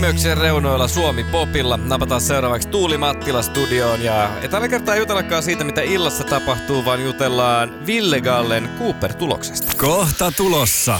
Möksien reunoilla Suomi Popilla. Napataan seuraavaksi Tuuli Mattila studioon ja ei tällä kertaa jutellakaan siitä, mitä illassa tapahtuu, vaan jutellaan Ville Gallen Cooper-tuloksesta. Kohta tulossa.